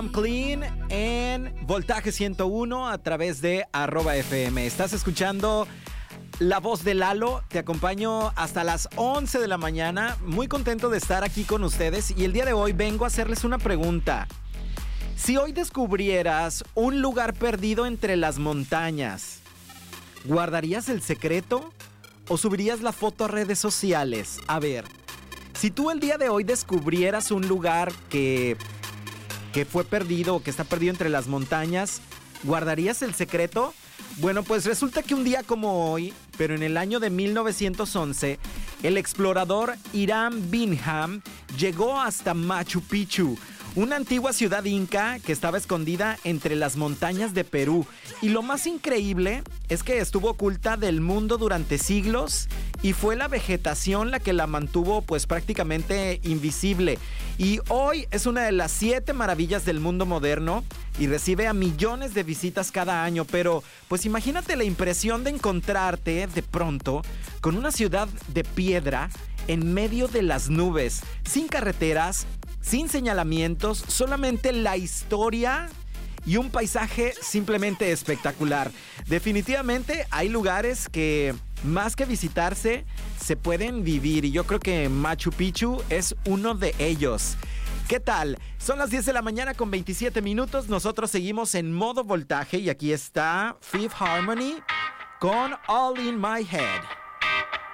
Clean en Voltaje 101 a través de @FM. Estás escuchando La Voz de Lalo. Te acompaño hasta las 11 de la mañana. Muy contento de estar aquí con ustedes y el día de hoy vengo a hacerles una pregunta. Si hoy descubrieras un lugar perdido entre las montañas, ¿guardarías el secreto o subirías la foto a redes sociales? A ver, si tú el día de hoy descubrieras un lugar que fue perdido o que está perdido entre las montañas, ¿guardarías el secreto? Bueno, pues resulta que un día como hoy, pero en el año de 1911, el explorador Hiram Bingham llegó hasta Machu Picchu, una antigua ciudad inca que estaba escondida entre las montañas de Perú. Y lo más increíble es que estuvo oculta del mundo durante siglos y fue la vegetación la que la mantuvo pues prácticamente invisible. Y hoy es una de las 7 maravillas del mundo moderno y recibe a millones de visitas cada año. Pero pues imagínate la impresión de encontrarte de pronto con una ciudad de piedra en medio de las nubes, sin carreteras, sin señalamientos, solamente la historia y un paisaje simplemente espectacular. Definitivamente hay lugares que más que visitarse se pueden vivir y yo creo que Machu Picchu es uno de ellos. ¿Qué tal? Son las 10 de la mañana con 27 minutos. Nosotros seguimos en modo voltaje y aquí está Fifth Harmony con All in My Head.